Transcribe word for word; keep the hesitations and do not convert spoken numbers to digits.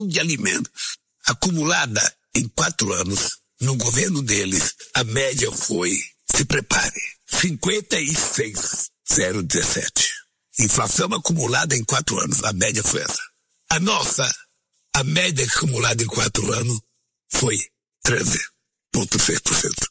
de alimentos. Acumulada em quatro anos, no governo deles, a média foi, se prepare, cinquenta e seis vírgula zero dezessete. Inflação acumulada em quatro anos, a média foi essa. A nossa, a média acumulada em quatro anos foi treze vírgula seis por cento.